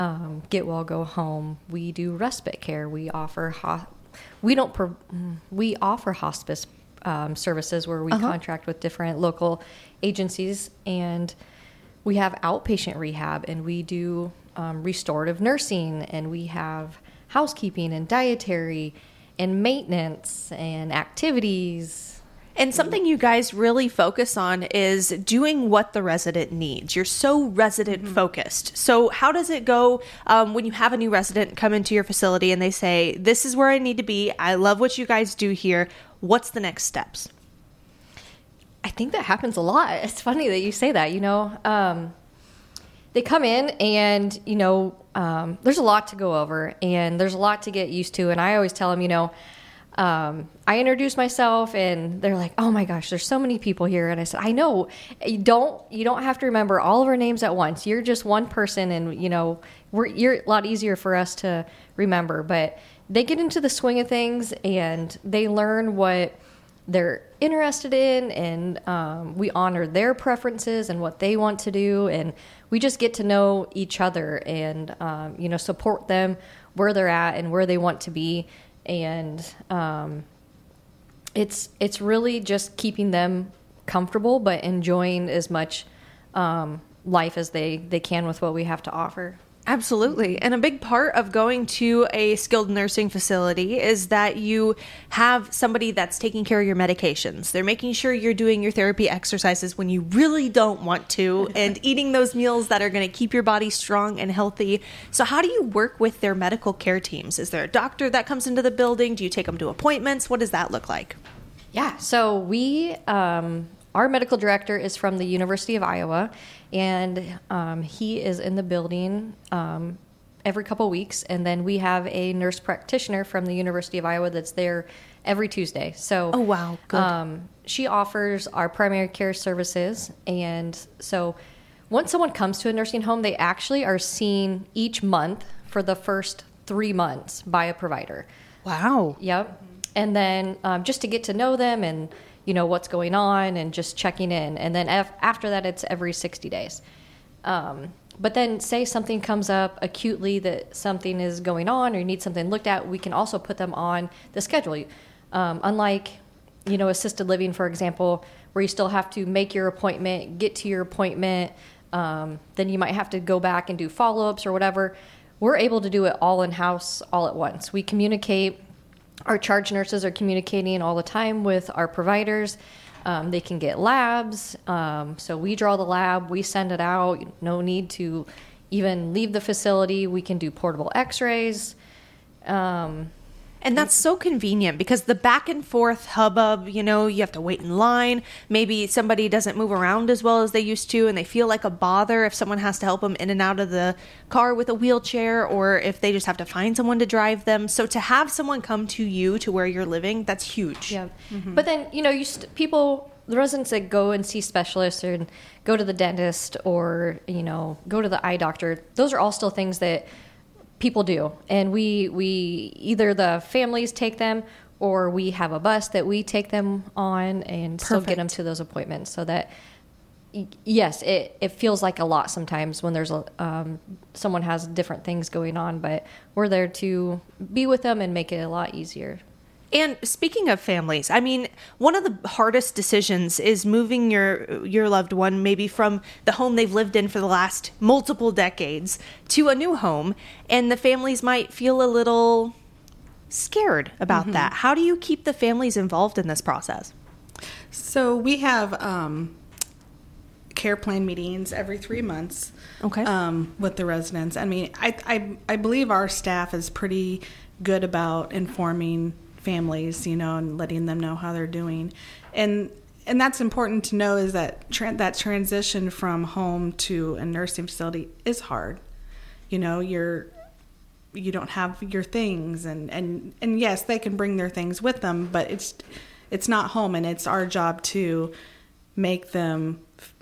Get Well, Go Home. We do respite care. We offer we offer hospice services where we contract with different local agencies, and we have outpatient rehab, and we do restorative nursing, and we have housekeeping and dietary and maintenance and activities. And something you guys really focus on is doing what the resident needs. You're so resident focused. So how does it go when you have a new resident come into your facility and they say, this is where I need to be. I love what you guys do here. What's the next steps? I think that happens a lot. It's funny that you say that, they come in and, there's a lot to go over and there's a lot to get used to. And I always tell them, I introduce myself and they're like, oh my gosh, there's so many people here. And I said, I know, you don't have to remember all of our names at once. You're just one person and, you're a lot easier for us to remember. But they get into the swing of things and they learn what they're interested in, and we honor their preferences and what they want to do, and we just get to know each other and support them where they're at and where they want to be, and it's really just keeping them comfortable but enjoying as much life as they can with what we have to offer. Absolutely. And a big part of going to a skilled nursing facility is that you have somebody that's taking care of your medications. They're making sure you're doing your therapy exercises when you really don't want to and eating those meals that are going to keep your body strong and healthy. So how do you work with their medical care teams? Is there a doctor that comes into the building? Do you take them to appointments? What does that look like? Yeah. So our medical director is from the University of Iowa, and he is in the building every couple weeks. And then we have a nurse practitioner from the University of Iowa that's there every Tuesday. So, oh wow, good. She offers our primary care services, and so once someone comes to a nursing home, they actually are seen each month for the first 3 months by a provider. Wow. Yep. And then just to get to know them and what's going on and just checking in. And then after that, it's every 60 days. But then say something comes up acutely that something is going on or you need something looked at, we can also put them on the schedule. Unlike, assisted living, for example, where you still have to make your appointment, get to your appointment, then you might have to go back and do follow-ups or whatever. We're able to do it all in-house, all at once. We communicate. Our charge nurses are communicating all the time with our providers. They can get labs. So we draw the lab. We send it out. No need to even leave the facility. We can do portable x-rays. And that's so convenient because the back and forth hubbub, you have to wait in line. Maybe somebody doesn't move around as well as they used to, and they feel like a bother if someone has to help them in and out of the car with a wheelchair, or if they just have to find someone to drive them. So to have someone come to you to where you're living, that's huge. Yeah. Mm-hmm. But then, the residents that go and see specialists or go to the dentist or, go to the eye doctor, those are all still things that people do, and we either the families take them or we have a bus that we take them on and still get them to those appointments. So that yes, it feels like a lot sometimes when there's someone has different things going on, but we're there to be with them and make it a lot easier. And speaking of families, one of the hardest decisions is moving your loved one maybe from the home they've lived in for the last multiple decades to a new home, and the families might feel a little scared about that. How do you keep the families involved in this process? So we have care plan meetings every 3 months. Okay. With the residents. I believe our staff is pretty good about informing families, and letting them know how they're doing. And that's important to know, is that that transition from home to a nursing facility is hard. You don't have your things, and yes, they can bring their things with them, but it's not home, and it's our job to make them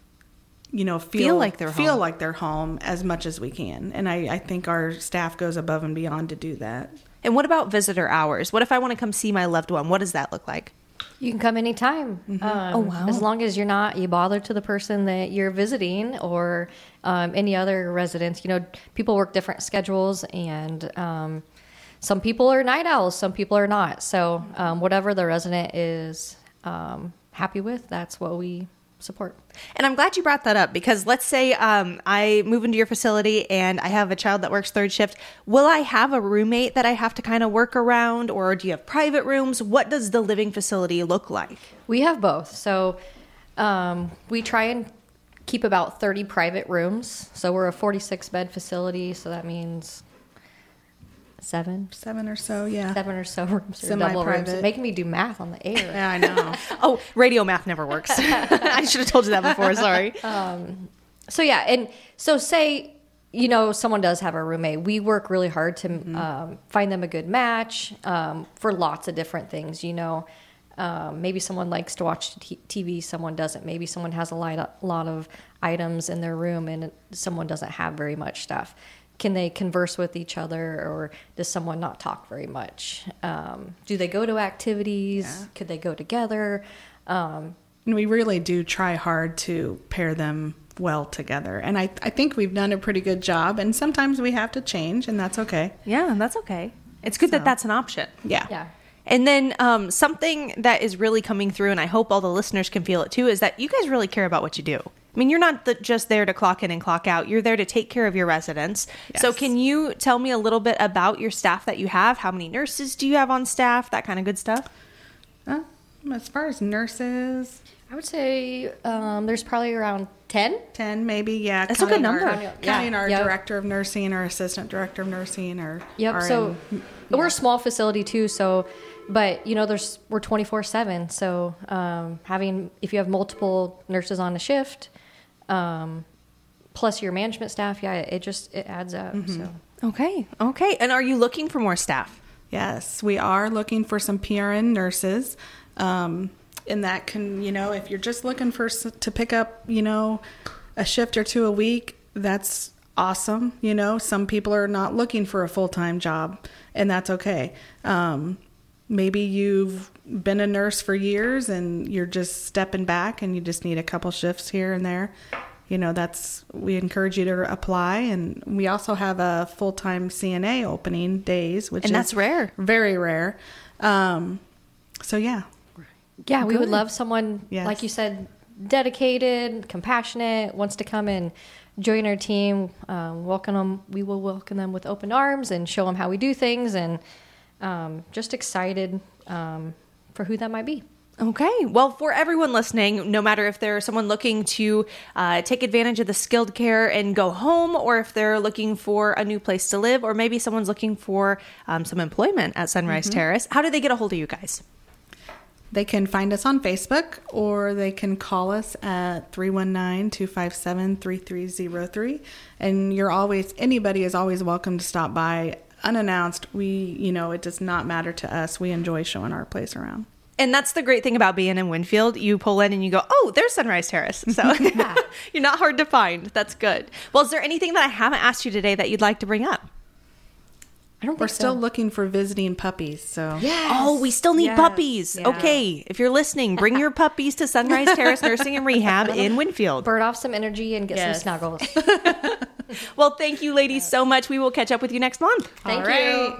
feel like they're home as much as we can. And I think our staff goes above and beyond to do that. And what about visitor hours? What if I want to come see my loved one? What does that look like? You can come anytime. Oh, wow. As long as you bother to the person that you're visiting or any other residents. You know, people work different schedules, and some people are night owls, some people are not. So whatever the resident is happy with, that's what we support. And I'm glad you brought that up, because let's say I move into your facility and I have a child that works third shift. Will I have a roommate that I have to kind of work around, or do you have private rooms? What does the living facility look like? We have both. So we try and keep about 30 private rooms. So we're a 46-bed facility, so that means seven or so, yeah. 7 or so rooms or double Semi-private. rooms. Making me do math on the air. Yeah, I know. Oh, radio math never works. I should have told you that before. Sorry. So yeah, and so say, you know, someone does have a roommate. We work really hard to find them a good match for lots of different things. You know, maybe someone likes to watch TV, someone doesn't. Maybe someone has a lot of items in their room and someone doesn't have very much stuff. Can they converse with each other, or does someone not talk very much? Do they go to activities? Yeah. Could they go together? And we really do try hard to pair them well together. And I think we've done a pretty good job. And sometimes we have to change, and that's okay. Yeah, that's okay. It's good that that's an option. Yeah. Yeah. And then something that is really coming through, and I hope all the listeners can feel it too, is that you guys really care about what you do. I mean, you're not just there to clock in and clock out. You're there to take care of your residents. Yes. So can you tell me a little bit about your staff that you have? How many nurses do you have on staff? That kind of good stuff? As far as nurses, I would say there's probably around 10. 10 maybe, yeah. That's a good number. Counting our director of nursing, our assistant director of nursing, or Yep. So we're a small facility too. So, but you know, we're 24/7. So if you have multiple nurses on a shift, plus your management staff, it adds up. Mm-hmm. So Okay. And are you looking for more staff? Yes, we are looking for some PRN nurses. And that can, you know, if you're just looking to pick up, you know, a shift or two a week, that's awesome. You know, some people are not looking for a full-time job, and that's okay. Maybe you've been a nurse for years and you're just stepping back and you just need a couple shifts here and there. You know, we encourage you to apply. And we also have a full-time CNA opening days, and that's rare. Very rare. So yeah. Yeah, we would love someone, yes, like you said, dedicated, compassionate, wants to come and join our team. Welcome them. We will welcome them with open arms and show them how we do things, and just excited for who that might be. Okay. Well, for everyone listening, no matter if there's someone looking to take advantage of the skilled care and go home, or if they're looking for a new place to live, or maybe someone's looking for some employment at Sunrise Terrace, how do they get a hold of you guys? They can find us on Facebook, or they can call us at 319-257-3303. And anybody is always welcome to stop by unannounced. It does not matter to us. We enjoy showing our place around. And that's the great thing about being in Winfield. You pull in and you go, oh, there's Sunrise Terrace. So you're not hard to find. That's good. Well, is there anything that I haven't asked you today that you'd like to bring up? I don't think We're still looking for visiting puppies. So Yes. Oh, we still need puppies. Yeah. Okay. If you're listening, bring your puppies to Sunrise Terrace Nursing and Rehab in Winfield. Burn off some energy and get some snuggles. Well, thank you, ladies, so much. We will catch up with you next month. Thank you.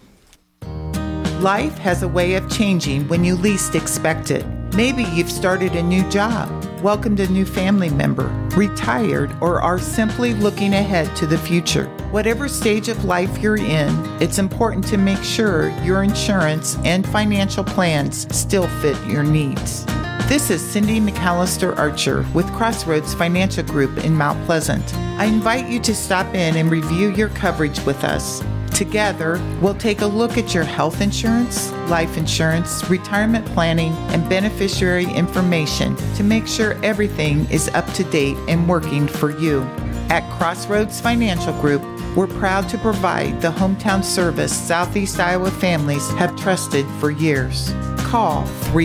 Life has a way of changing when you least expect it. Maybe you've started a new job, welcomed a new family member, retired, or are simply looking ahead to the future. Whatever stage of life you're in, it's important to make sure your insurance and financial plans still fit your needs. This is Cindy McAllister Archer with Crossroads Financial Group in Mount Pleasant. I invite you to stop in and review your coverage with us. Together, we'll take a look at your health insurance, life insurance, retirement planning, and beneficiary information to make sure everything is up to date and working for you. At Crossroads Financial Group, we're proud to provide the hometown service Southeast Iowa families have trusted for years. Call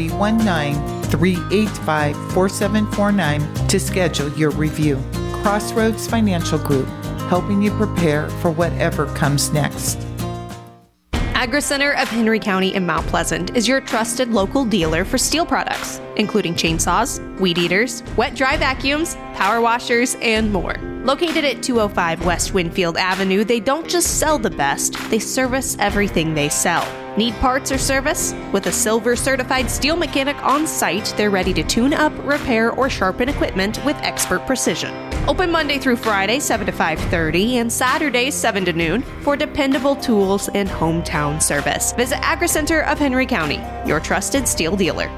319-385-4749 to schedule your review. Crossroads Financial Group, helping you prepare for whatever comes next. AgriCenter of Henry County in Mount Pleasant is your trusted local dealer for steel products, including chainsaws, weed eaters, wet-dry vacuums, power washers, and more. Located at 205 West Winfield Avenue, they don't just sell the best, they service everything they sell. Need parts or service? With a Silver certified steel mechanic on site, they're ready to tune up, repair, or sharpen equipment with expert precision. Open Monday through Friday, 7 to 5:30, and Saturdays, 7 to noon, for dependable tools and hometown service. Visit AgriCenter of Henry County, your trusted steel dealer.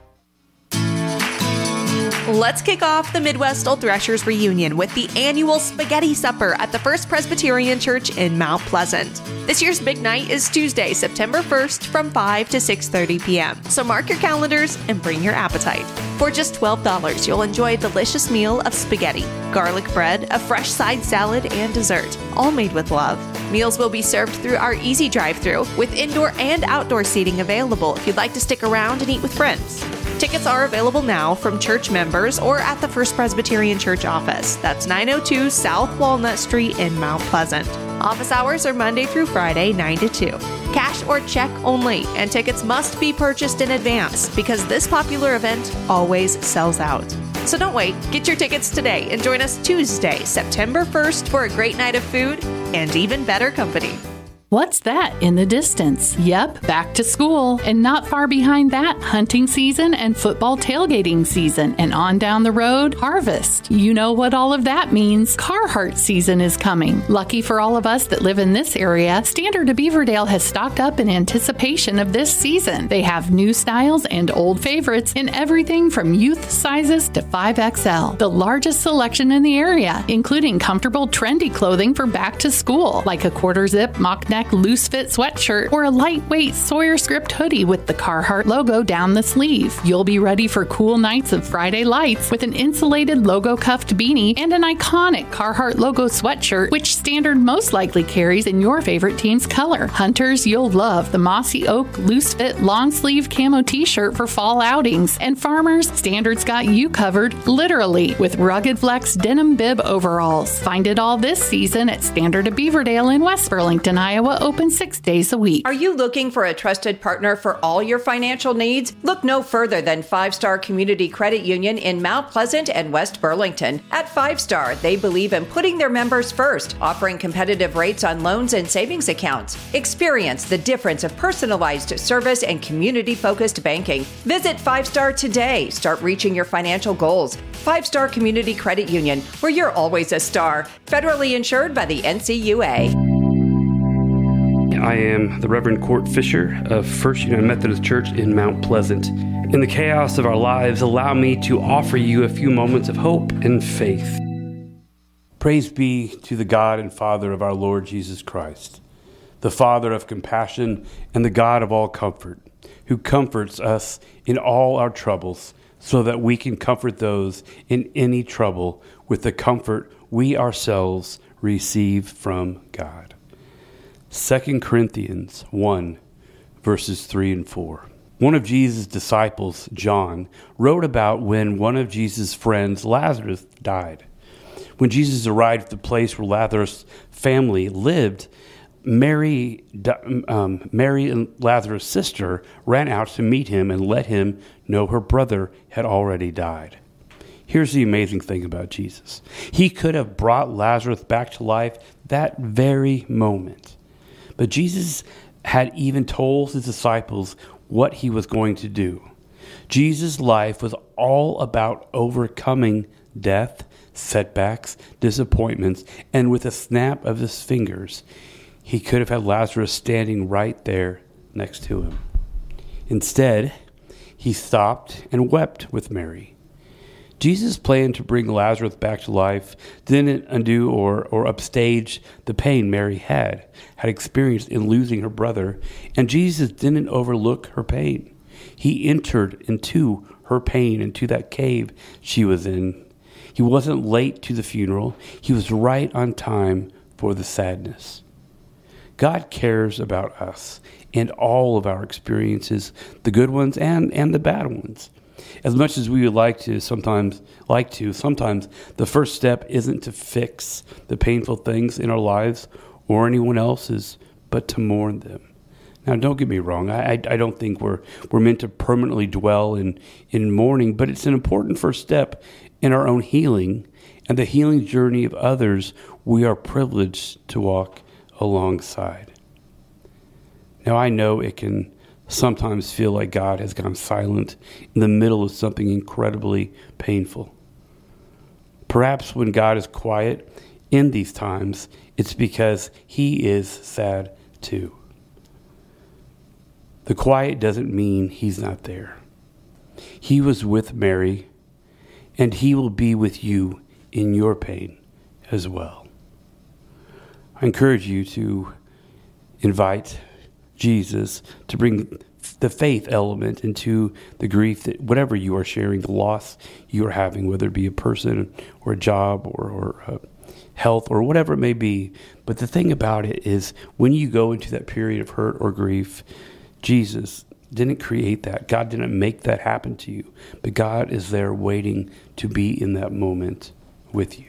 Let's kick off the Midwest Old Threshers reunion with the annual Spaghetti Supper at the First Presbyterian Church in Mount Pleasant. This year's big night is Tuesday, September 1st from 5 to 6:30 p.m. So mark your calendars and bring your appetite. For just $12, you'll enjoy a delicious meal of spaghetti, garlic bread, a fresh side salad, and dessert, all made with love. Meals will be served through our easy drive-thru with indoor and outdoor seating available if you'd like to stick around and eat with friends. Tickets are available now from church members or at the First Presbyterian Church office. That's 902 South Walnut Street in Mount Pleasant. Office hours are Monday through Friday, 9 to 2. Cash or check only, and tickets must be purchased in advance because this popular event always sells out. So don't wait. Get your tickets today and join us Tuesday, September 1st for a great night of food and even better company. What's that in the distance? Yep, back to school. And not far behind that, hunting season and football tailgating season. And on down the road, harvest. You know what all of that means. Carhartt season is coming. Lucky for all of us that live in this area, Standard of Beaverdale has stocked up in anticipation of this season. They have new styles and old favorites in everything from youth sizes to 5XL. The largest selection in the area, including comfortable, trendy clothing for back to school, like a quarter zip mock neck loose fit sweatshirt or a lightweight Sawyer script hoodie with the Carhartt logo down the sleeve. You'll be ready for cool nights of Friday lights with an insulated logo cuffed beanie and an iconic Carhartt logo sweatshirt, which Standard most likely carries in your favorite team's color. Hunters, you'll love the Mossy Oak loose fit long sleeve camo t-shirt for fall outings. And farmers, Standard's got you covered literally with rugged flex denim bib overalls. Find it all this season at Standard of Beaverdale in West Burlington, Iowa, open 6 days a week. Are you looking for a trusted partner for all your financial needs? Look no further than 5 Star Community Credit Union in Mount Pleasant and West Burlington. At 5 Star, they believe in putting their members first, offering competitive rates on loans and savings accounts. Experience the difference of personalized service and community-focused banking. Visit 5 Star today. Start reaching your financial goals. 5 Star Community Credit Union, where you're always a star. Federally insured by the NCUA. I am the Reverend Court Fisher of First United Methodist Church in Mount Pleasant. In the chaos of our lives, allow me to offer you a few moments of hope and faith. Praise be to the God and Father of our Lord Jesus Christ, the Father of compassion and the God of all comfort, who comforts us in all our troubles, so that we can comfort those in any trouble with the comfort we ourselves receive from God. 2 Corinthians 1, verses 3 and 4. One of Jesus' disciples, John, wrote about when one of Jesus' friends, Lazarus, died. When Jesus arrived at the place where Lazarus' family lived, Mary and Lazarus' sister ran out to meet him and let him know her brother had already died. Here's the amazing thing about Jesus. He could have brought Lazarus back to life that very moment. But Jesus had even told his disciples what he was going to do. Jesus' life was all about overcoming death, setbacks, disappointments, and with a snap of his fingers, he could have had Lazarus standing right there next to him. Instead, he stopped and wept with Mary. Jesus' plan to bring Lazarus back to life didn't undo or upstage the pain Mary had experienced in losing her brother, and Jesus didn't overlook her pain. He entered into her pain, into that cave she was in. He wasn't late to the funeral. He was right on time for the sadness. God cares about us and all of our experiences, the good ones and the bad ones. As much as we would like to, sometimes the first step isn't to fix the painful things in our lives or anyone else's, but to mourn them, Now, don't get me wrong. I don't think we're meant to permanently dwell in mourning, but it's an important first step in our own healing and the healing journey of others we are privileged to walk alongside. Now, I know it can sometimes feel like God has gone silent in the middle of something incredibly painful. Perhaps when God is quiet in these times, it's because he is sad too. The quiet doesn't mean he's not there. He was with Mary, and he will be with you in your pain as well. I encourage you to invite Jesus to bring the faith element into the grief, that whatever you are sharing, the loss you are having, whether it be a person or a job or health or whatever it may be. But the thing about it is, when you go into that period of hurt or grief, Jesus didn't create that. God didn't make that happen to you. But God is there waiting to be in that moment with you.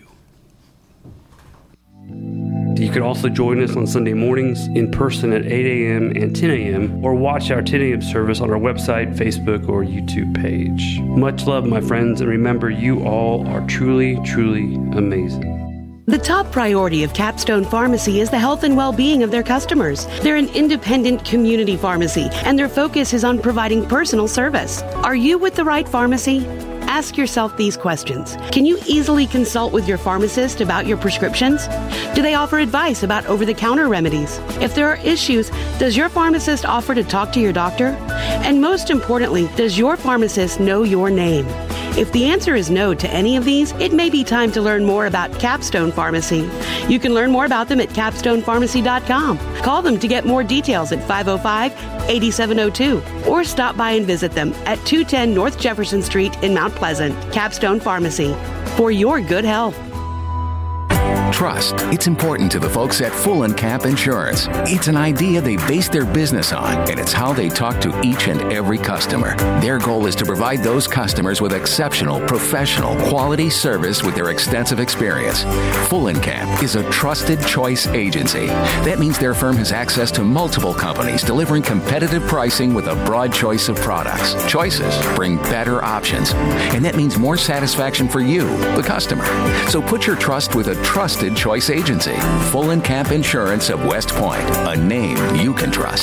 You can also join us on Sunday mornings in person at 8 a.m. and 10 a.m. or watch our 10 a.m. service on our website, Facebook, or YouTube page. Much love, my friends, and remember, you all are truly, truly amazing. The top priority of Capstone Pharmacy is the health and well-being of their customers. They're an independent community pharmacy, and their focus is on providing personal service. Are you with the right pharmacy? Ask yourself these questions. Can you easily consult with your pharmacist about your prescriptions? Do they offer advice about over-the-counter remedies? If there are issues, does your pharmacist offer to talk to your doctor? And most importantly, does your pharmacist know your name? If the answer is no to any of these, it may be time to learn more about Capstone Pharmacy. You can learn more about them at capstonepharmacy.com. Call them to get more details at 505-8702 or stop by and visit them at 210 North Jefferson Street in Mount Pleasant. Capstone Pharmacy, for your good health. Trust. It's important to the folks at Full and Camp Insurance. It's an idea they base their business on, and it's how they talk to each and every customer. Their goal is to provide those customers with exceptional, professional, quality service with their extensive experience. Full and Camp is a trusted choice agency. That means their firm has access to multiple companies delivering competitive pricing with a broad choice of products. Choices bring better options, and that means more satisfaction for you, the customer. So put your trust with a trusted choice agency. Full and Camp Insurance of West Point, a name you can trust.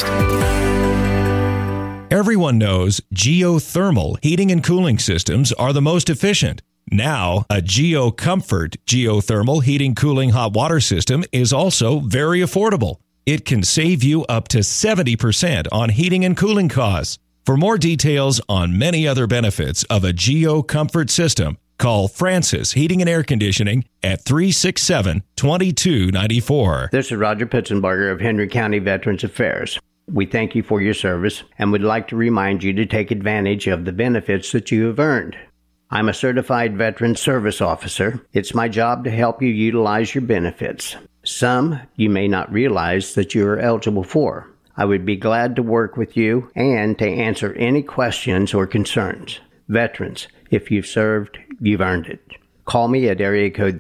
Everyone knows geothermal heating and cooling systems are the most efficient. Now, a GeoComfort geothermal heating, cooling, hot water system is also very affordable. It can save you up to 70% on heating and cooling costs. For more details on many other benefits of a GeoComfort system, call Francis Heating and Air Conditioning at 367-2294. This is Roger Pitzenbarger of Henry County Veterans Affairs. We thank you for your service and would like to remind you to take advantage of the benefits that you have earned. I'm a certified veteran service officer. It's my job to help you utilize your benefits. Some you may not realize that you are eligible for. I would be glad to work with you and to answer any questions or concerns. Veterans, if you've served, you've earned it. Call me at area code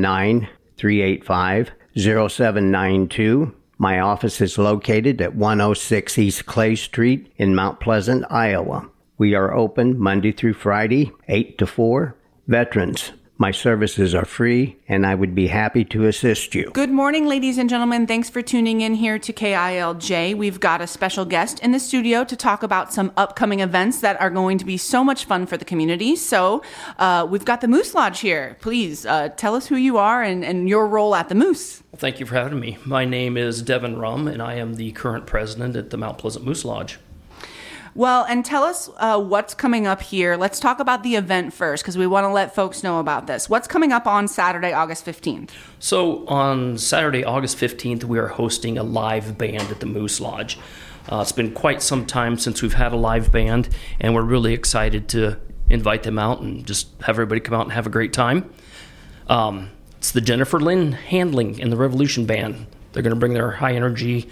319-385-0792. My office is located at 106 East Clay Street in Mount Pleasant, Iowa. We are open Monday through Friday, 8 to 4. Veterans, my services are free, and I would be happy to assist you. Good morning, ladies and gentlemen. Thanks for tuning in here to KILJ. We've got a special guest in the studio to talk about some upcoming events that are going to be so much fun for the community. So we've got the Moose Lodge here. Please tell us who you are and your role at the Moose. Well, thank you for having me. My name is Devin Rum, and I am the current president at the Mount Pleasant Moose Lodge. Well, and tell us what's coming up here. Let's talk about the event first, because we want to let folks know about this. What's coming up on Saturday, August 15th? So on Saturday, August 15th, we are hosting a live band at the Moose Lodge. It's been quite some time since we've had a live band, and we're really excited to invite them out and just have everybody come out and have a great time. It's the Jennifer Lynn Handling and the Revolution Band. They're going to bring their high energy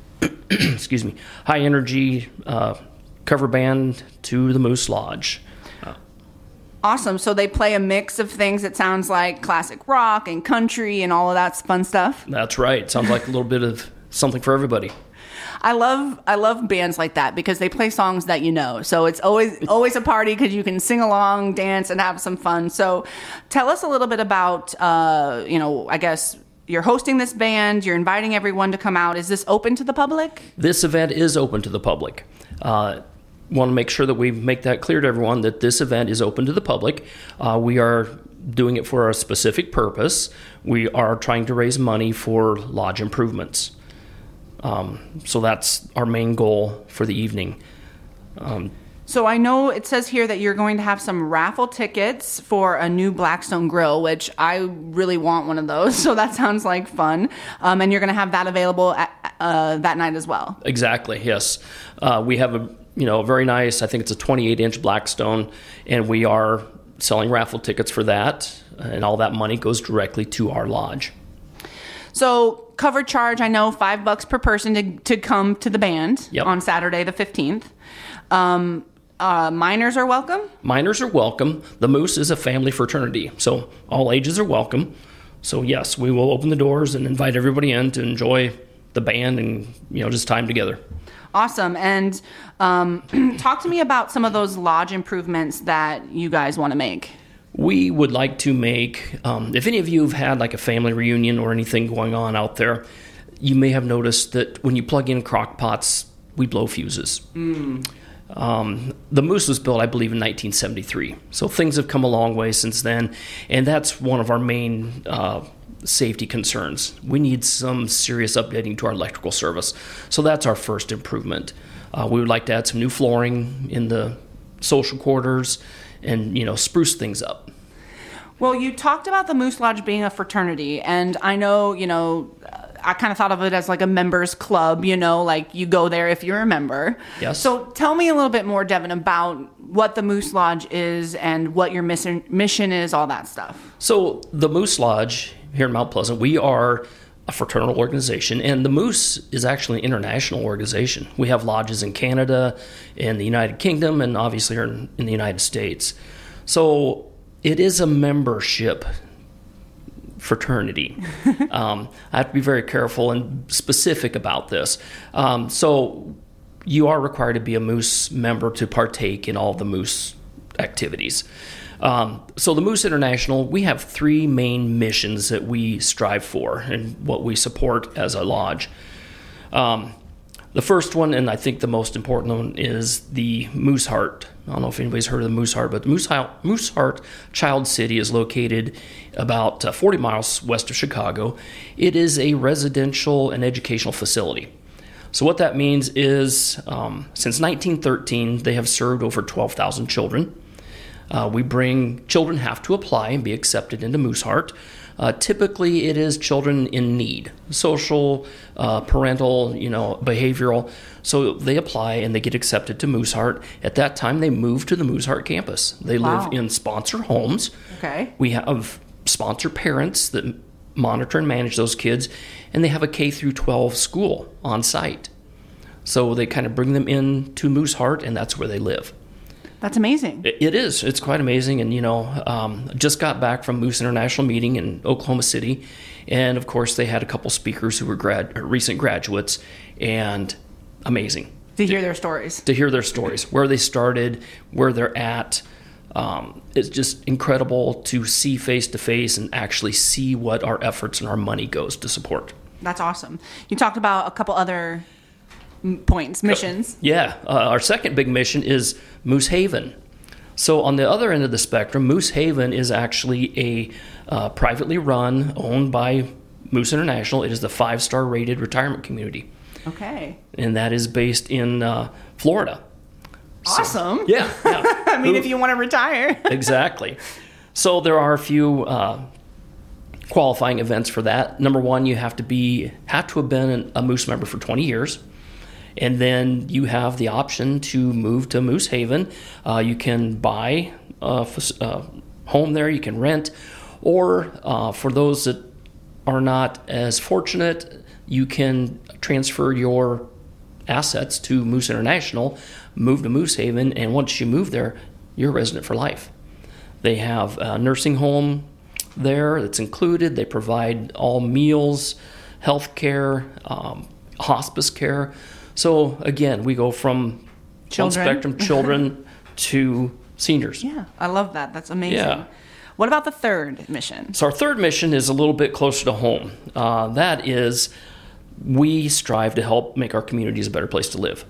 cover band to the Moose Lodge. Awesome. So they play a mix of things. It sounds like classic rock and country and all of that fun stuff. That's right. Sounds like a little bit of something for everybody. I love bands like that because they play songs that you know. So it's always a party because you can sing along, dance, and have some fun. So tell us a little bit about, I guess you're hosting this band. You're inviting everyone to come out. Is this open to the public? This event is open to the public. Want to make sure that we make that clear to everyone that this event is open to the public. We are doing it for a specific purpose. We are trying to raise money for lodge improvements. So that's our main goal for the evening. So I know it says here that you're going to have some raffle tickets for a new Blackstone grill, which I really want one of those. So that sounds like fun. And you're going to have that available that night as well. Exactly. Yes. We have a very nice, I think it's a 28-inch Blackstone, and we are selling raffle tickets for that. And all that money goes directly to our lodge. So cover charge, I know $5 per person to come to the band on Saturday the 15th. Minors are welcome? Minors are welcome. The Moose is a family fraternity, so all ages are welcome. So yes, we will open the doors and invite everybody in to enjoy the band and just time together. Awesome. And talk to me about some of those lodge improvements that you guys want to make. We would like to make, if any of you have had like a family reunion or anything going on out there, you may have noticed that when you plug in crock pots, we blow fuses. The Moose was built, I believe, in 1973. So things have come a long way since then, and that's one of our main safety concerns. We need some serious updating to our electrical service. So that's our first improvement. We would like to add some new flooring in the social quarters and, spruce things up. Well, you talked about the Moose Lodge being a fraternity, and I know, I kind of thought of it as like a members club, like you go there if you're a member. Yes. So tell me a little bit more, Devin, about what the Moose Lodge is and what your mission is, all that stuff. So the Moose Lodge here in Mount Pleasant, we are a fraternal organization, and the Moose is actually an international organization. We have lodges in Canada, in the United Kingdom, and obviously here in the United States. So it is a membership fraternity. I have to be very careful and specific about this. So you are required to be a Moose member to partake in all the Moose activities. So the Moose International, we have three main missions that we strive for and what we support as a lodge. The first one, and I think the most important one, is the Moose Heart. I don't know if anybody's heard of the Moose Heart, but the Moose Heart Child City is located about 40 miles west of Chicago. It is a residential and educational facility. So what that means is, since 1913, they have served over 12,000 children. Children have to apply and be accepted into Moose Heart. Typically, it is children in need, social, parental, behavioral. So they apply and they get accepted to Moose Heart. At that time, they move to the Moose Heart campus. They live in sponsor homes. Okay. We have sponsor parents that monitor and manage those kids, and they have a K through 12 school on site. So they kind of bring them in to Moose Heart, and that's where they live. That's amazing. It is. It's quite amazing. And, just got back from Moose International meeting in Oklahoma City. And, of course, they had a couple speakers who were recent graduates. And amazing. To hear their stories. To hear their stories. Where they started, where they're at. It's just incredible to see face-to-face and actually see what our efforts and our money goes to support. That's awesome. You talked about a couple other missions. Yeah. Our second big mission is Moose Haven. So on the other end of the spectrum, Moose Haven is actually a privately run, owned by Moose International. It is the 5-star rated retirement community. Okay. And that is based in Florida. Awesome. So, yeah. I mean, if you want to retire. Exactly. So there are a few qualifying events for that. Number one, you have to have been a Moose member for 20 years. And then you have the option to move to Moose Haven. You can buy a home there, you can rent, or for those that are not as fortunate, you can transfer your assets to Moose International, move to Moose Haven, and once you move there, you're a resident for life. They have a nursing home there that's included. They provide all meals, health care, hospice care. So again, we go from Children. spectrum children to seniors. Yeah, I love that. That's amazing. Yeah. What about the third mission? So our third mission is a little bit closer to home. That is, we strive to help make our communities a better place to live.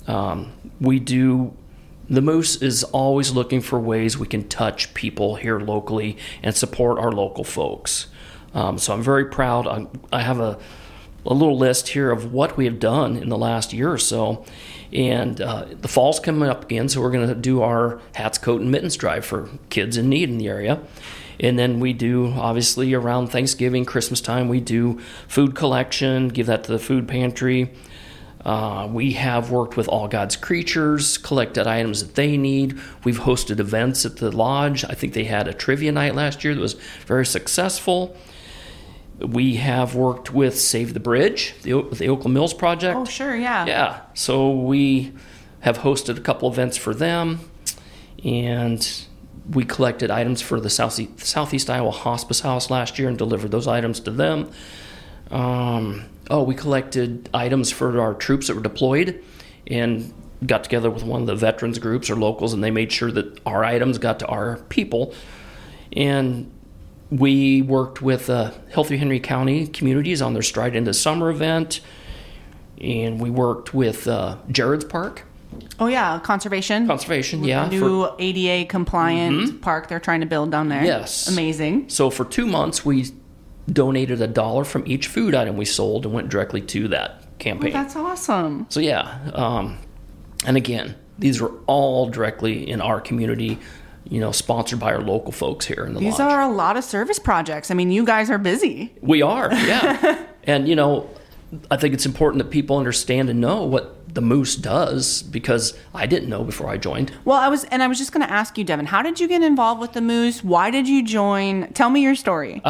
The Moose is always looking for ways we can touch people here locally and support our local folks. So I'm very proud. I have a little list here of what we have done in the last year or so. And the fall's coming up again, so we're going to do our Hats, Coat, and Mittens drive for kids in need in the area. And then we do, obviously, around Thanksgiving, Christmas time, we do food collection, give that to the food pantry. We have worked with All God's Creatures, collected items that they need. We've hosted events at the lodge. I think they had a trivia night last year that was very successful. We have worked with Save the Bridge, the Oakland Mills Project. Oh, sure, yeah. Yeah, so we have hosted a couple events for them, and we collected items for the Southeast Iowa Hospice House last year and delivered those items to them. We collected items for our troops that were deployed and got together with one of the veterans groups or locals, and they made sure that our items got to our people. And we worked with Healthy Henry County Communities on their Stride into Summer event, and we worked with Jared's Park. Oh, yeah, conservation. Conservation, yeah. New ADA compliant park they're trying to build down there. Yes. Amazing. So for 2 months, we donated $1 from each food item we sold and went directly to that campaign. Oh, that's awesome. So yeah, and again, these were all directly in our community, sponsored by our local folks here in the lodge. These are a lot of service projects. I mean, you guys are busy. We are, yeah. And, I think it's important that people understand and know what the Moose does, because I didn't know before I joined. Well, I was just going to ask you, Devin, how did you get involved with the Moose? Why did you join? Tell me your story.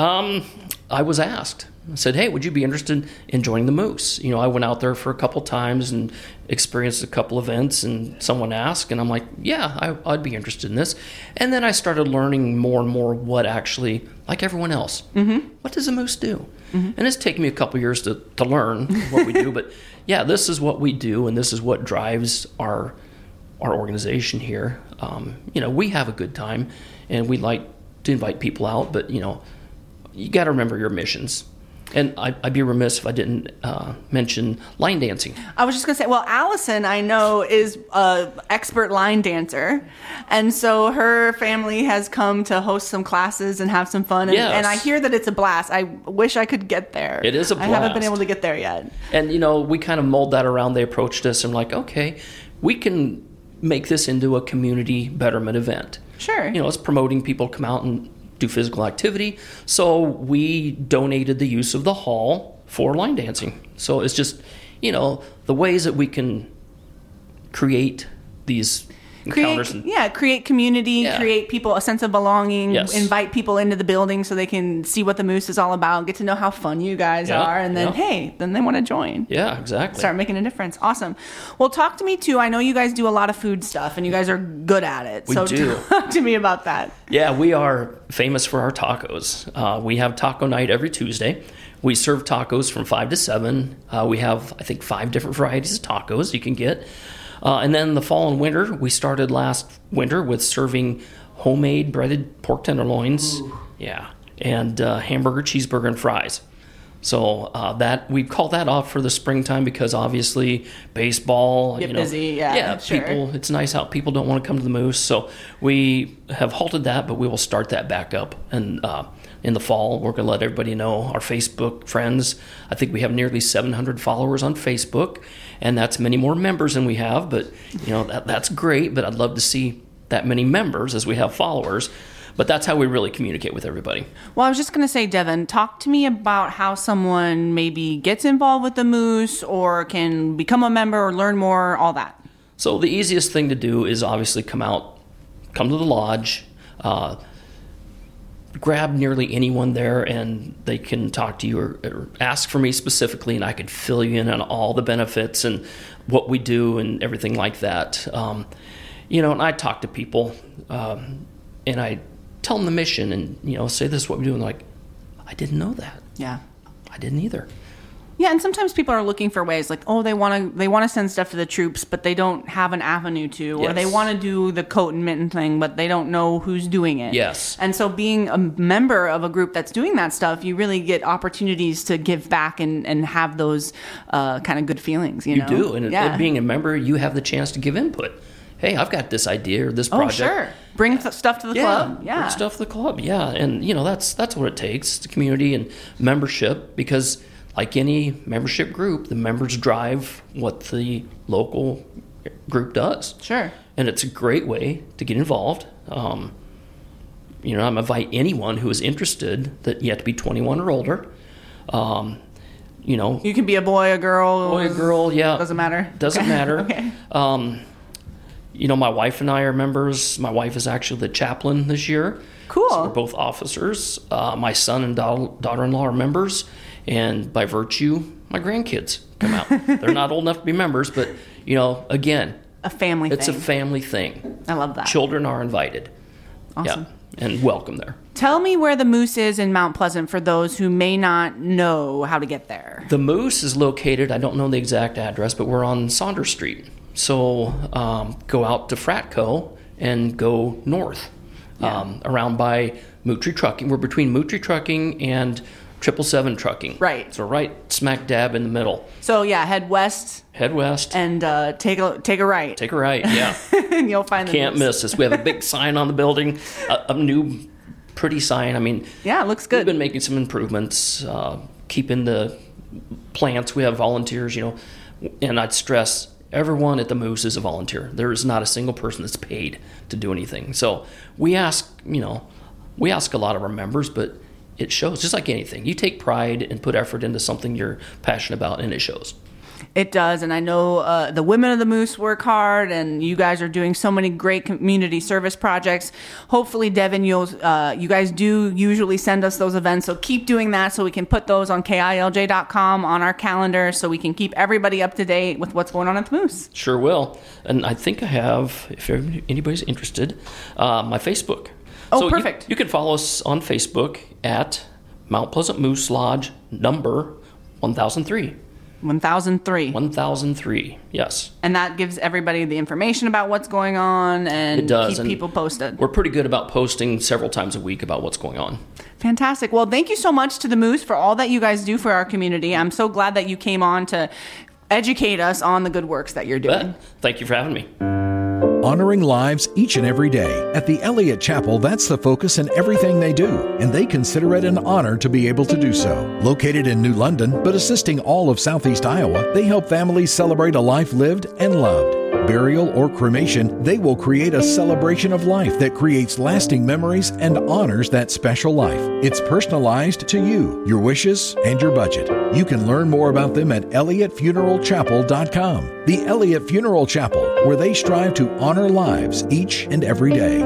I was asked. I said, hey, would you be interested in joining the Moose? I went out there for a couple times and experienced a couple events, and someone asked, and I'm like, yeah, I'd be interested in this. And then I started learning more and more what actually, like everyone else, what does a Moose do? And it's taken me a couple years to learn what we do. But yeah, this is what we do, and this is what drives our organization here. We have a good time, and we like to invite people out, but, you got to remember your missions. And I'd be remiss if I didn't mention line dancing. I was just going to say, well, Allison, I know, is an expert line dancer. And so her family has come to host some classes and have some fun. And, yes. And I hear that it's a blast. I wish I could get there. It is a blast. I haven't been able to get there yet. And, we kind of mold that around. They approached us and like, okay, we can make this into a community betterment event. Sure. It's promoting people to come out and do physical activity. So we donated the use of the hall for line dancing. So it's just, the ways that we can create these encounters. Create community, create people a sense of belonging, invite people into the building so they can see what the Moose is all about, get to know how fun you guys are, and then, then they want to join. Yeah, exactly. Start making a difference. Awesome. Well, talk to me too. I know you guys do a lot of food stuff, and you guys are good at it. We do. Talk to me about that. Yeah, we are famous for our tacos. We have taco night every Tuesday. We serve tacos from 5 to 7. We have, I think, 5 different varieties of tacos you can get. And then the fall and winter, we started last winter with serving homemade breaded pork tenderloins. Ooh. Yeah. And hamburger, cheeseburger, and fries. So that we call that off for the springtime because obviously baseball, get busy, sure. People, it's nice out. People don't want to come to the Moose. So we have halted that, but we will start that back up. And in the fall, we're going to let everybody know, our Facebook friends. I think we have nearly 700 followers on Facebook, and that's many more members than we have. But, that's great, but I'd love to see that many members as we have followers. But that's how we really communicate with everybody. Well, I was just going to say, Devin, talk to me about how someone maybe gets involved with the Moose or can become a member or learn more, all that. So the easiest thing to do is obviously come to the lodge, grab nearly anyone there, and they can talk to you or ask for me specifically, and I could fill you in on all the benefits and what we do and everything like that. And I talk to people, and I tell them the mission and, say this is what we do. And like, I didn't know that. Yeah. I didn't either. Yeah, and sometimes people are looking for ways, like, oh, they want to send stuff to the troops, but they don't have an avenue to, or they want to do the coat and mitten thing, but they don't know who's doing it. Yes. And so being a member of a group that's doing that stuff, you really get opportunities to give back and have those kind of good feelings, you know? You do, and being a member, you have the chance to give input. Hey, I've got this idea or this project. Oh, sure. Bring stuff to the club. Yeah. Bring stuff to the club. Yeah. And, that's what it takes, the community and membership, because like any membership group, the members drive what the local group does. Sure. And it's a great way to get involved. I invite anyone who is interested, that you have to be 21 or older. You can be a boy, a girl. Yeah. Doesn't matter. Doesn't matter. Okay. My wife and I are members. My wife is actually the chaplain this year. Cool. So we're both officers. My son and daughter-in-law are members. And by virtue, my grandkids come out. They're not old enough to be members, but, again. A family thing. It's a family thing. I love that. Children are invited. Awesome. Yeah, and welcome there. Tell me where the Moose is in Mount Pleasant for those who may not know how to get there. The Moose is located, I don't know the exact address, but we're on Saunders Street. So go out to Fratco and go north around by Mootry Trucking. We're between Mootry Trucking and 777 Trucking. Right. So right smack dab in the middle. So head west. Head west. And take a right. Take a right, yeah. And you'll find the Can't miss us. We have a big sign on the building, a new pretty sign. I mean, yeah, it looks good. We've been making some improvements, keeping the plants. We have volunteers, and I'd stress everyone at the Moose is a volunteer. There is not a single person that's paid to do anything. So we ask a lot of our members, but it shows. Just like anything, you take pride and put effort into something you're passionate about, and it shows. It does, and I know the women of the Moose work hard, and you guys are doing so many great community service projects. Hopefully, Devin, you guys do usually send us those events, so keep doing that so we can put those on KILJ.com on our calendar so we can keep everybody up to date with what's going on at the Moose. Sure will. And I think I have, if anybody's interested, my Facebook. Oh, so perfect. You can follow us on Facebook at Mount Pleasant Moose Lodge number 1003. 1003, yes. And that gives everybody the information about what's going on and keep people posted. We're pretty good about posting several times a week about what's going on. Fantastic. Well, thank you so much to the Moose for all that you guys do for our community. I'm so glad that you came on to educate us on the good works that you're doing. Thank you for having me. Honoring lives each and every day. At the Elliott Chapel, that's the focus in everything they do, and they consider it an honor to be able to do so. Located in New London, but assisting all of Southeast Iowa, they help families celebrate a life lived and loved. Burial or cremation, they will create a celebration of life that creates lasting memories and honors that special life. It's personalized to you, your wishes, and your budget. You can learn more about them at ElliottFuneralChapel.com. The Elliott Funeral Chapel, where they strive to honor lives each and every day.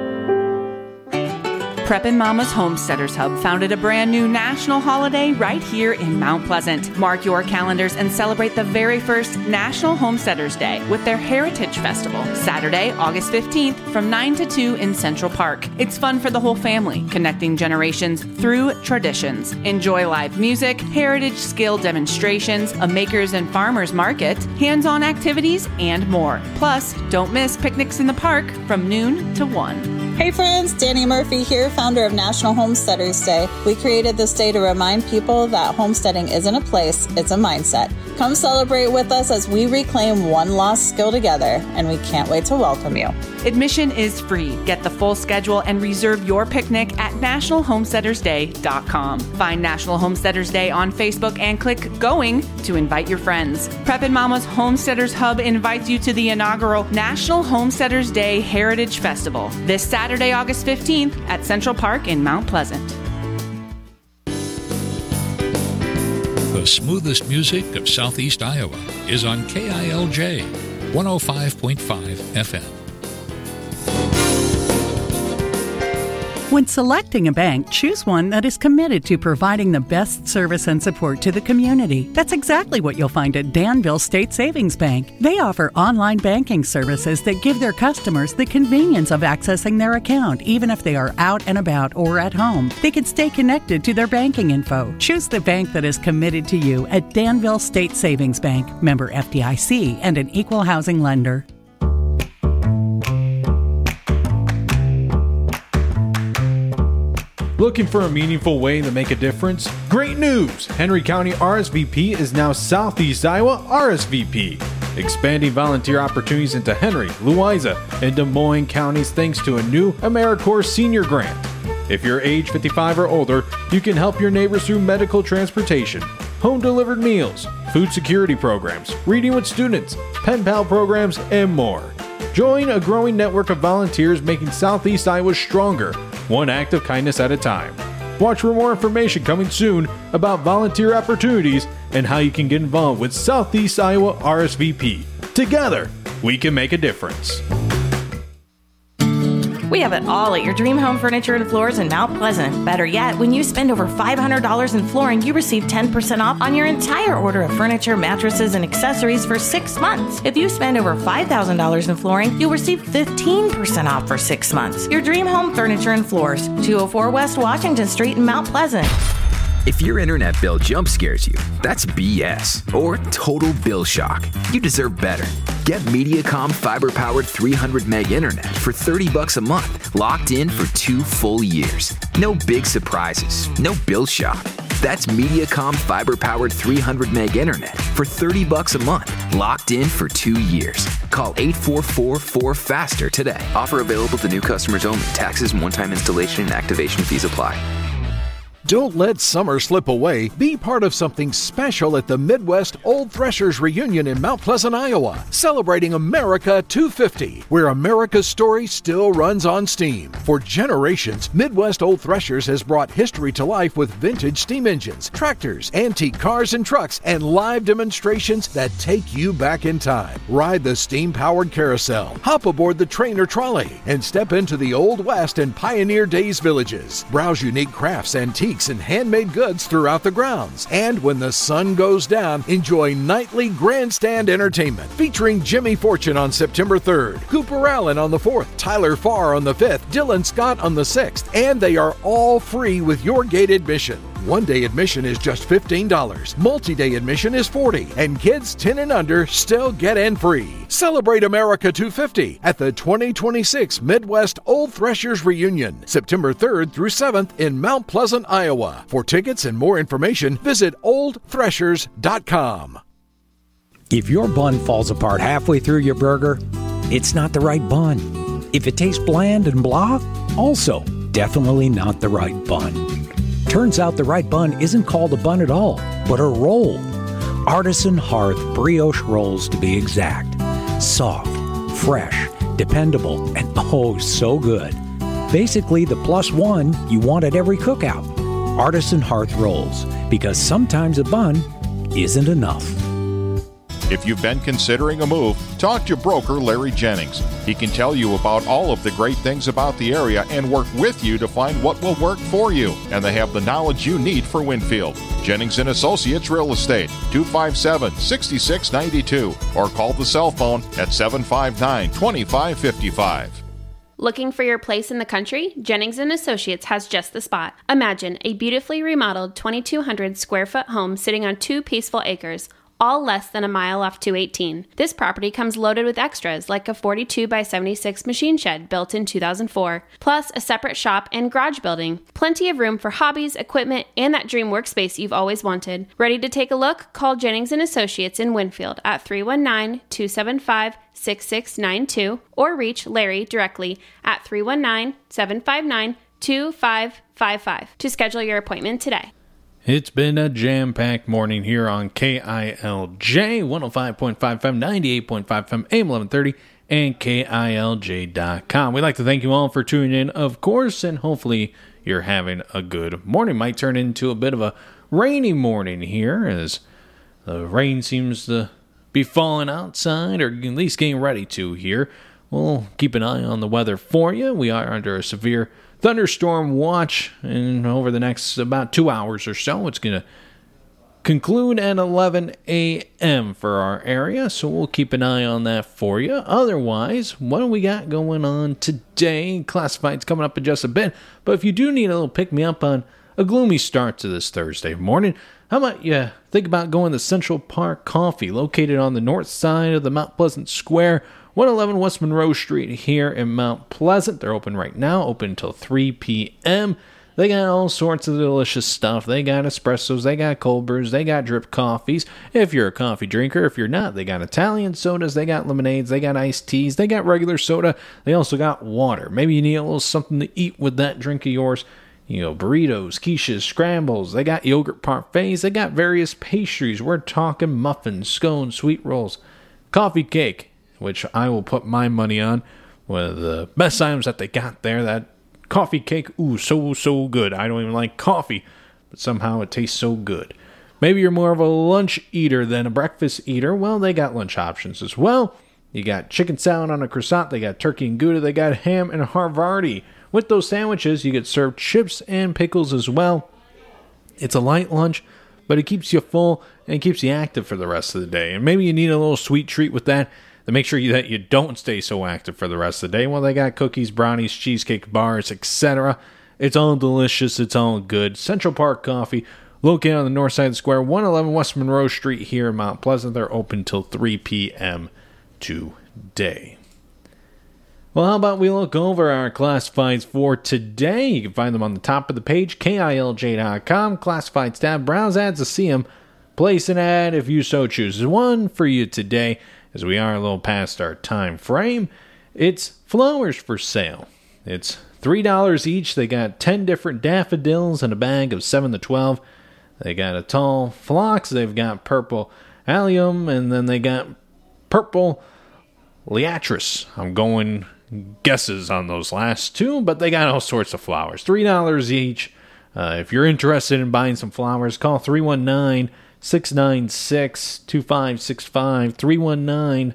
Preppin' Mama's Homesteaders Hub founded a brand new national holiday right here in Mount Pleasant. Mark your calendars and celebrate the very first National Homesteaders Day with their Heritage Festival, Saturday, August 15th from 9 to 2 in Central Park. It's fun for the whole family, connecting generations through traditions. Enjoy live music, heritage skill demonstrations, a makers and farmers market, hands-on activities, and more. Plus, don't miss picnics in the park from noon to 1. Hey friends, Danny Murphy here, founder of National Homesteaders Day. We created this day to remind people that homesteading isn't a place, it's a mindset. Come celebrate with us as we reclaim one lost skill together, and we can't wait to welcome you. Admission is free. Get the full schedule and reserve your picnic at nationalhomesteadersday.com. Find National Homesteaders Day on Facebook and click Going to invite your friends. Preppin' Mama's Homesteaders Hub invites you to the inaugural National Homesteaders Day Heritage Festival this Saturday, August 15th at Central Park in Mount Pleasant. The smoothest music of Southeast Iowa is on KILJ 105.5 FM. When selecting a bank, choose one that is committed to providing the best service and support to the community. That's exactly what you'll find at Danville State Savings Bank. They offer online banking services that give their customers the convenience of accessing their account, even if they are out and about or at home. They can stay connected to their banking info. Choose the bank that is committed to you at Danville State Savings Bank, member FDIC, and an equal housing lender. Looking for a meaningful way to make a difference? Great news! Henry County RSVP is now Southeast Iowa RSVP, expanding volunteer opportunities into Henry, Louisa, and Des Moines counties thanks to a new AmeriCorps senior grant. If you're age 55 or older, you can help your neighbors through medical transportation, home-delivered meals, food security programs, reading with students, pen pal programs, and more. Join a growing network of volunteers making Southeast Iowa stronger, one act of kindness at a time. Watch for more information coming soon about volunteer opportunities and how you can get involved with Southeast Iowa RSVP. Together, we can make a difference. We have it all at your Dream Home Furniture and Floors in Mount Pleasant. Better yet, when you spend over $500 in flooring, you receive 10% off on your entire order of furniture, mattresses, and accessories for 6 months. If you spend over $5,000 in flooring, you'll receive 15% off for 6 months. Your Dream Home Furniture and Floors, 204 West Washington Street in Mount Pleasant. If your internet bill jump scares you, that's BS or total bill shock. You deserve better. Get Mediacom fiber-powered 300 meg internet for $30 a month, locked in for 2 full years. No big surprises, no bill shock. That's Mediacom fiber-powered 300 meg internet for $30 a month, locked in for 2 years. Call 844-4FASTER today. Offer available to new customers only. Taxes and one-time installation and activation fees apply. Don't let summer slip away. Be part of something special at the Midwest Old Threshers Reunion in Mount Pleasant, Iowa, celebrating America 250, where America's story still runs on steam. For generations, Midwest Old Threshers has brought history to life with vintage steam engines, tractors, antique cars and trucks, and live demonstrations that take you back in time. Ride the steam-powered carousel, hop aboard the train or trolley, and step into the Old West and Pioneer Days villages. Browse unique crafts, antiques, and handmade goods throughout the grounds. And when the sun goes down, enjoy nightly grandstand entertainment featuring Jimmy Fortune on September 3rd, Cooper Allen on the 4th, Tyler Farr on the 5th, Dylan Scott on the 6th, and they are all free with your gate admission. One-day admission is just $15. Multi-day admission is $40. And kids 10 and under still get in free. Celebrate America 250 at the 2026 Midwest Old Threshers Reunion, September 3rd through 7th in Mount Pleasant, Iowa. For tickets and more information, visit oldthreshers.com. If your bun falls apart halfway through your burger, it's not the right bun. If it tastes bland and blah, also definitely not the right bun. Turns out the right bun isn't called a bun at all, but a roll. Artisan Hearth brioche rolls to be exact. Soft, fresh, dependable, and oh so good. Basically the +1 you want at every cookout. Artisan Hearth rolls, because sometimes a bun isn't enough. If you've been considering a move, talk to broker Larry Jennings. He can tell you about all of the great things about the area and work with you to find what will work for you. And they have the knowledge you need for Winfield. Jennings & Associates Real Estate, 257-6692, or call the cell phone at 759-2555. Looking for your place in the country? Jennings & Associates has just the spot. Imagine a beautifully remodeled 2,200 square foot home sitting on 2 peaceful acres, all less than a mile off 218. This property comes loaded with extras like a 42 by 76 machine shed built in 2004, plus a separate shop and garage building. Plenty of room for hobbies, equipment, and that dream workspace you've always wanted. Ready to take a look? Call Jennings & Associates in Winfield at 319-275-6692 or reach Larry directly at 319-759-2555 to schedule your appointment today. It's been a jam-packed morning here on KILJ 105.5 FM, 98.5 FM, AM 1130, and KILJ.com. We'd like to thank you all for tuning in, of course, and hopefully you're having a good morning. Might turn into a bit of a rainy morning here as the rain seems to be falling outside, or at least getting ready to here. We'll keep an eye on the weather for you. We are under a severe thunderstorm watch, and over the next about 2 hours or so, it's going to conclude at 11 a.m. for our area, so we'll keep an eye on that for you. Otherwise, what do we got going on today? Classified's coming up in just a bit, but if you do need a little pick-me-up on a gloomy start to this Thursday morning, how about you think about going to Central Park Coffee, located on the north side of the Mount Pleasant Square, 111 West Monroe Street here in Mount Pleasant. They're open right now, open until 3 p.m., They got all sorts of delicious stuff. They got espressos, they got cold brews, they got drip coffees. If you're a coffee drinker, if you're not, they got Italian sodas, they got lemonades, they got iced teas, they got regular soda. They also got water. Maybe you need a little something to eat with that drink of yours. You know, burritos, quiches, scrambles. They got yogurt parfaits. They got various pastries. We're talking muffins, scones, sweet rolls, coffee cake, which I will put my money on. One of the best items that they got there, that coffee cake, ooh, so good. I don't even like coffee, but somehow it tastes so good. Maybe you're more of a lunch eater than a breakfast eater. Well, they got lunch options as well. You got chicken salad on a croissant. They got turkey and Gouda. They got ham and Havarti. With those sandwiches, you get served chips and pickles as well. It's a light lunch, but it keeps you full and it keeps you active for the rest of the day. And maybe you need a little sweet treat with that to make sure that you don't stay so active for the rest of the day. Well, they got cookies, brownies, cheesecake bars, etc. It's all delicious. It's all good. Central Park Coffee, located on the north side of the square, 111 West Monroe Street here in Mount Pleasant. They're open till 3 p.m. today. Well, how about we look over our classifieds for today? You can find them on the top of the page, KILJ.com, classifieds tab, browse ads to see them, place an ad if you so choose. There's one for you today, as we are a little past our time frame. It's flowers for sale. It's $3 each. They got 10 different daffodils in a bag of 7 to 12. They got a tall phlox. They've got purple allium, and then they got purple liatris. I'm going guesses on those last two, but they got all sorts of flowers. $3 each. If you're interested in buying some flowers, call 319-696-2565,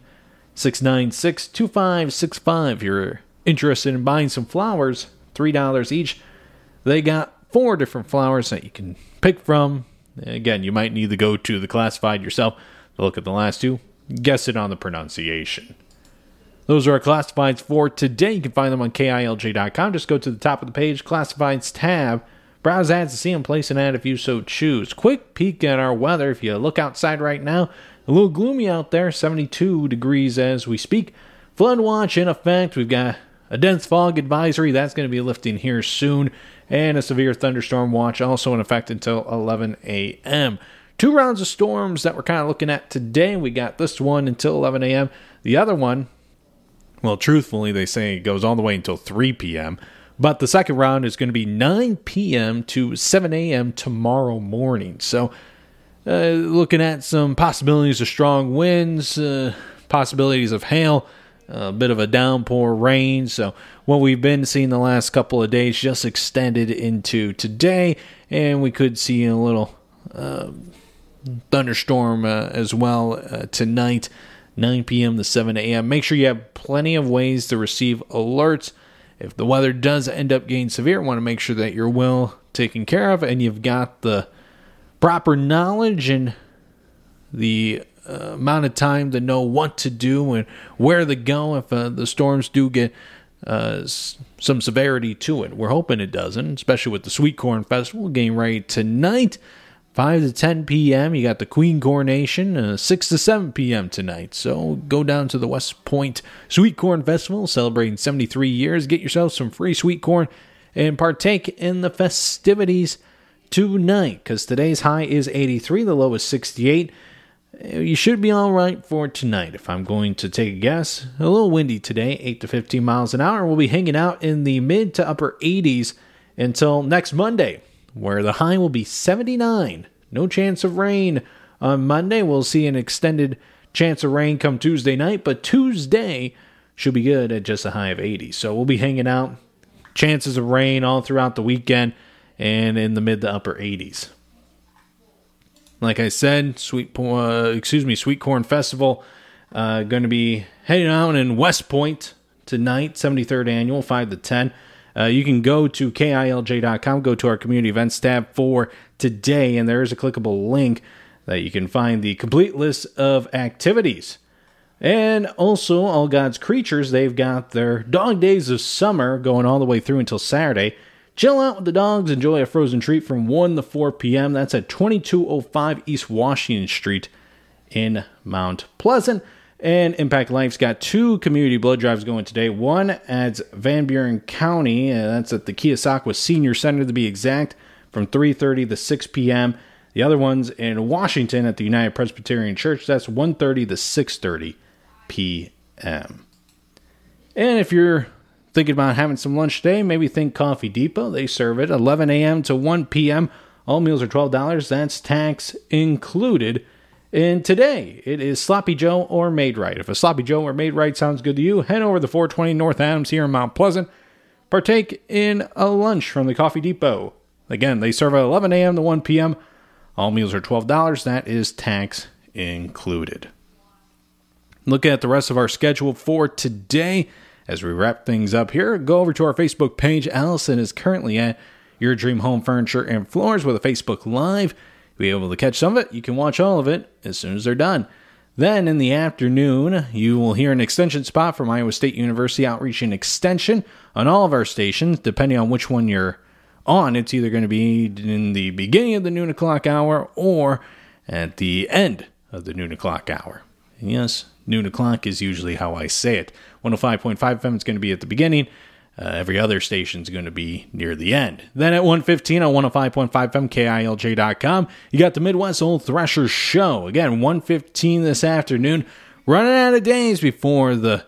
319-696-2565. If you're interested in buying some flowers, $3 each. They got 4 different flowers that you can pick from. Again, you might need to go to the classified yourself to look at the last two. Guess it on the pronunciation. Those are our classifieds for today. You can find them on KILJ.com. Just go to the top of the page, classifieds tab. Browse ads to see them, place an ad if you so choose. Quick peek at our weather. If you look outside right now, a little gloomy out there, 72 degrees as we speak. Flood watch in effect. We've got a dense fog advisory. That's going to be lifting here soon. And a severe thunderstorm watch also in effect until 11 a.m. 2 rounds of storms that we're kind of looking at today. We got this one until 11 a.m. The other one, well, truthfully, they say it goes all the way until 3 p.m., but the second round is going to be 9 p.m. to 7 a.m. tomorrow morning. So, looking at some possibilities of strong winds, possibilities of hail, a bit of a downpour rain. So, what we've been seeing the last couple of days just extended into today, and we could see a little thunderstorm as well tonight, 9 p.m. to 7 a.m. Make sure you have plenty of ways to receive alerts. If the weather does end up getting severe, want to make sure that you're well taken care of and you've got the proper knowledge and the amount of time to know what to do and where to go if the storms do get some severity to it. We're hoping it doesn't, especially with the Sweet Corn Festival getting ready tonight. 5 to 10 p.m. You got the Queen Coronation, 6 to 7 p.m. tonight. So go down to the West Point Sweet Corn Festival, celebrating 73 years. Get yourself some free sweet corn and partake in the festivities tonight, because today's high is 83, the low is 68. You should be all right for tonight, if I'm going to take a guess. A little windy today, 8 to 15 miles an hour. We'll be hanging out in the mid to upper 80s until next Monday, where the high will be 79. No chance of rain on Monday. We'll see an extended chance of rain come Tuesday night, but Tuesday should be good at just a high of 80. So we'll be hanging out. Chances of rain all throughout the weekend and in the mid to upper 80s. Like I said, Sweet Corn Festival going to be heading out in West Point tonight, 73rd annual, 5 to 10. You can go to KILJ.com, go to our community events tab for today, and there is a clickable link that you can find the complete list of activities. And also, All God's Creatures, they've got their Dog Days of Summer going all the way through until Saturday. Chill out with the dogs, enjoy a frozen treat from 1 to 4 p.m. That's at 2205 East Washington Street in Mount Pleasant. And Impact Life's got 2 community blood drives going today. One at Van Buren County, that's at the Keosauqua Senior Center to be exact, from 3:30 to 6 p.m. The other one's in Washington at the United Presbyterian Church. That's 1:30 to 6:30 p.m. And if you're thinking about having some lunch today, maybe think Coffee Depot. They serve it 11 a.m. to 1 p.m. All meals are $12. That's tax included. And today, it is Sloppy Joe or Made Right. If a Sloppy Joe or Made Right sounds good to you, head over to 420 North Adams here in Mount Pleasant. Partake in a lunch from the Coffee Depot. Again, they serve at 11 a.m. to 1 p.m. All meals are $12. That is tax included. Looking at the rest of our schedule for today, as we wrap things up here, go over to our Facebook page. Allison is currently at Your Dream Home Furniture and Floors with a Facebook Live. You'll be able to catch some of it. You can watch all of it as soon as they're done. Then in the afternoon, you will hear an extension spot from Iowa State University Outreach and Extension on all of our stations, depending on which one you're on. It's either going to be in the beginning of the noon o'clock hour or at the end of the noon o'clock hour. And yes, noon o'clock is usually how I say it. 105.5 FM is going to be at the beginning. Every other station is going to be near the end. Then at 1:15 on 105.5 FM, KILJ.com, you got the Midwest Old Threshers Show. Again, 1:15 this afternoon. Running out of days before the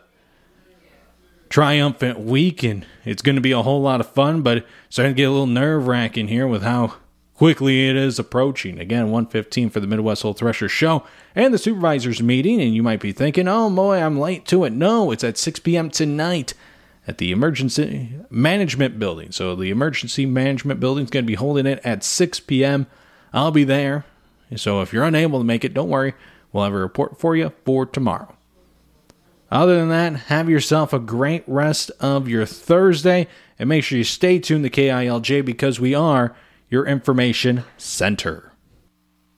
triumphant week, and it's going to be a whole lot of fun, but it's starting to get a little nerve-wracking here with how quickly it is approaching. Again, 1:15 for the Midwest Old Threshers Show and the supervisors meeting, and you might be thinking, oh boy, I'm late to it. No, it's at 6 p.m. tonight at the Emergency Management Building. So the Emergency Management Building is going to be holding it at 6 p.m. I'll be there. So if you're unable to make it, don't worry. We'll have a report for you for tomorrow. Other than that, have yourself a great rest of your Thursday, and make sure you stay tuned to KILJ because we are your information center.